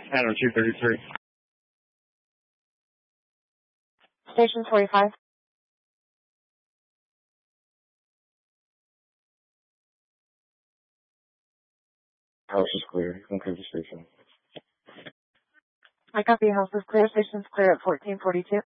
Adam 233. Station 45. House is clear. You can clear the station. I copy. House is clear. Station's clear at 1442.